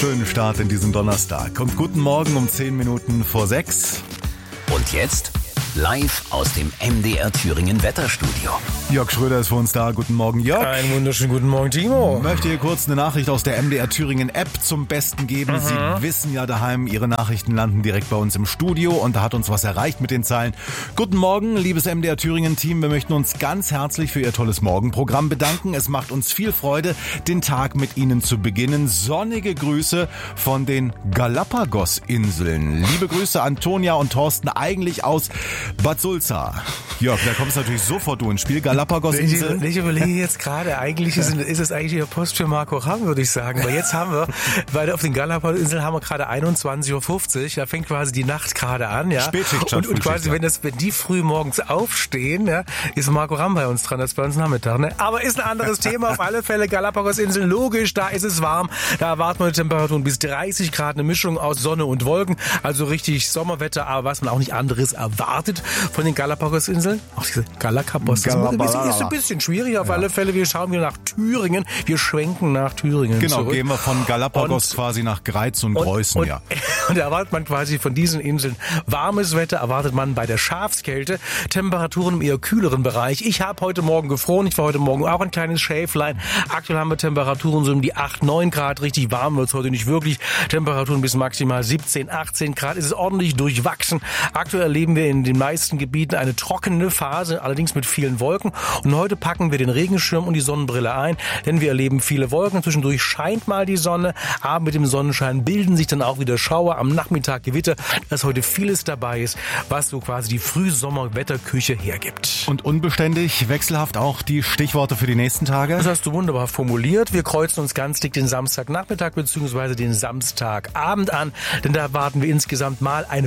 Schönen Start in diesen Donnerstag. Und guten Morgen um 10 Minuten vor 6. Und jetzt live aus dem MDR Thüringen Wetterstudio. Jörg Schröder ist für uns da. Guten Morgen, Jörg. Einen wunderschönen guten Morgen, Timo. Ich möchte hier kurz eine Nachricht aus der MDR Thüringen App zum Besten geben. Sie wissen ja daheim, Ihre Nachrichten landen direkt bei uns im Studio und da hat uns was erreicht mit den Zeilen. Guten Morgen, liebes MDR Thüringen Team. Wir möchten uns ganz herzlich für Ihr tolles Morgenprogramm bedanken. Es macht uns viel Freude, den Tag mit Ihnen zu beginnen. Sonnige Grüße von den Galapagos-Inseln. Liebe Grüße Antonia und Thorsten, eigentlich aus Bad Sulza. Jörg, da kommst natürlich sofort du ins Spiel. Galapagos-Inseln. Ich überlege jetzt gerade, eigentlich ist es eigentlich wieder Post für Marco Ramm, würde ich sagen. Weil jetzt haben wir, weil auf den Galapagos-Inseln haben wir gerade 21.50 Uhr. Da fängt quasi die Nacht gerade an. Ja. Spätschicht und quasi, ja. wenn die früh morgens aufstehen, ja, ist Marco Ramm bei uns dran. Das ist bei uns Nachmittag. Ne? Aber ist ein anderes Thema. Auf alle Fälle Galapagos-Inseln. Logisch, da ist es warm. Da erwarten wir Temperaturen bis 30 Grad. Eine Mischung aus Sonne und Wolken. Also richtig Sommerwetter. Aber was man auch nicht anderes erwartet von den Galapagos-Inseln. Auch diese Galapagos. Ist ein bisschen schwierig auf alle Fälle. Wir schauen wieder nach Thüringen. Wir schwenken nach Thüringen Genau, zurück. gehen wir von Galapagos quasi nach Greiz und Greußen, ja. Und da erwartet man quasi von diesen Inseln warmes Wetter, erwartet man bei der Schafskälte Temperaturen im eher kühleren Bereich. Ich habe heute Morgen gefroren, ich war heute Morgen auch ein kleines Schäflein. Aktuell haben wir Temperaturen so um die 8, 9 Grad, richtig warm wird es heute nicht wirklich. Temperaturen bis maximal 17, 18 Grad, es ist ordentlich durchwachsen. Aktuell erleben wir in den meisten Gebieten eine trockene Phase, allerdings mit vielen Wolken. Und heute packen wir den Regenschirm und die Sonnenbrille ein, denn wir erleben viele Wolken. Zwischendurch scheint mal die Sonne, aber mit dem Sonnenschein bilden sich dann auch wieder Schauer, am Nachmittag Gewitter, dass heute vieles dabei ist, was so quasi die Frühsommerwetterküche hergibt. Und unbeständig, wechselhaft auch die Stichworte für die nächsten Tage? Das hast du wunderbar formuliert. Wir kreuzen uns ganz dick den Samstagnachmittag bzw. den Samstagabend an, denn da erwarten wir insgesamt mal eine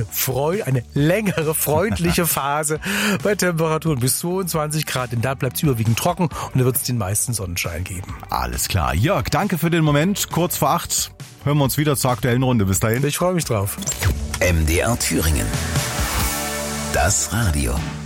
längere, freundliche Phase bei Temperaturen bis 22 Grad, denn da bleibt es überwiegend trocken und da wird es den meisten Sonnenschein geben. Alles klar. Jörg, danke für den Moment. Kurz vor 8 hören wir uns wieder zur aktuellen Runde. Bis dahin. Ich freue mich drauf. MDR Thüringen. Das Radio.